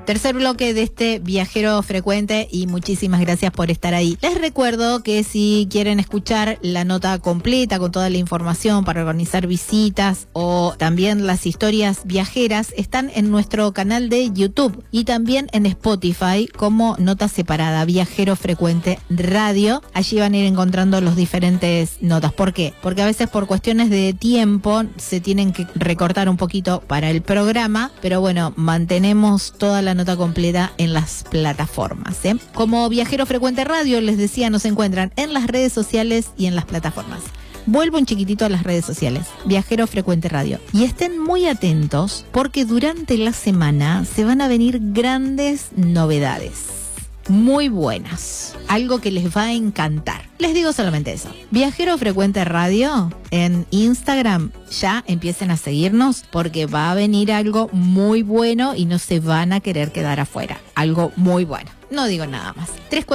tercer bloque de este Viajero Frecuente y muchísimas gracias por estar ahí. Les recuerdo que si quieren escuchar la nota completa con toda la información para organizar visitas o también las historias viajeras, están en nuestro canal de YouTube y también en Spotify como nota separada, Viajero Frecuente Radio. Allí van a ir encontrando los diferentes notas. ¿Por qué? Porque a veces por cuestiones de tiempo se tienen que recortar un poquito para el programa, pero bueno, mantenemos toda la nota completa en las plataformas, ¿eh? Como Viajero Frecuente Radio, les decía, nos encuentran en las redes sociales y en las plataformas. Vuelvo un chiquitito a las redes sociales, Viajero Frecuente Radio. Y estén muy atentos porque durante la semana se van a venir grandes novedades. Muy buenas, algo que les va a encantar. Les digo solamente eso. Viajero Frecuente Radio en Instagram, ya empiecen a seguirnos porque va a venir algo muy bueno y no se van a querer quedar afuera. Algo muy bueno. No digo nada más.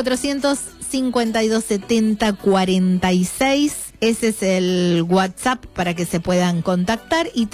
3400-5270-46. Ese es el WhatsApp para que se puedan contactar y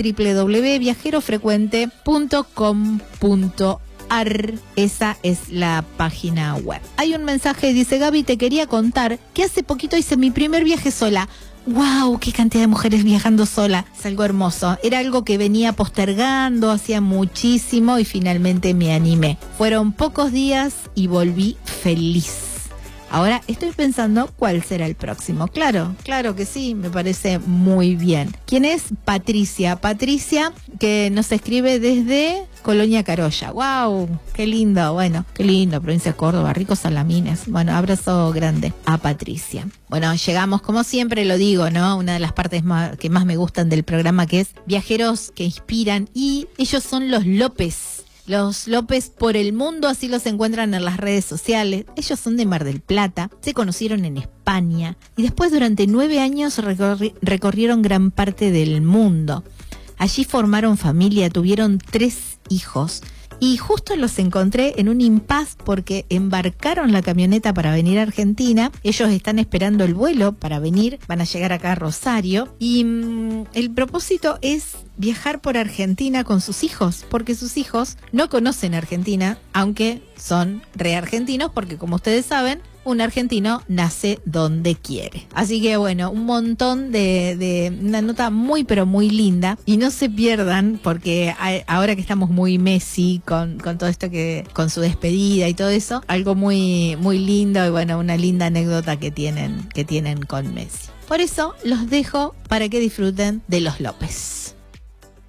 www.viajerofrecuente.com.ar. Esa es la página web. Hay un mensaje, dice Gaby, te quería contar que hace poquito hice mi primer viaje sola. ¡Wow! ¡Qué cantidad de mujeres viajando sola! Es algo hermoso. Era algo que venía postergando hacía muchísimo y finalmente me animé. Fueron pocos días y volví feliz. Ahora estoy pensando cuál será el próximo. Claro que sí, me parece muy bien. ¿Quién es? Patricia. Patricia, que nos escribe desde Colonia Carolla. ¡Wow! ¡Qué lindo! Bueno, qué lindo, provincia de Córdoba, ricos salamines. Bueno, abrazo grande a Patricia. Bueno, llegamos, como siempre lo digo, ¿no? Una de las partes que más me gustan del programa, que es viajeros que inspiran, y ellos son los López. Los López por el mundo, así los encuentran en las redes sociales. Ellos son de Mar del Plata, se conocieron en España y después durante 9 años recorrieron gran parte del mundo. Allí formaron familia, tuvieron 3 hijos y justo los encontré en un impasse porque embarcaron la camioneta para venir a Argentina. Ellos están esperando el vuelo para venir, van a llegar acá a Rosario y el propósito es viajar por Argentina con sus hijos, porque sus hijos no conocen Argentina, aunque son re-argentinos, porque como ustedes saben, un argentino nace donde quiere. Así que bueno, un montón de una nota muy pero muy linda, y no se pierdan porque ahora que estamos muy Messi con todo esto, que con su despedida y todo eso, algo muy muy lindo y bueno, una linda anécdota que tienen con Messi. Por eso los dejo para que disfruten de los López.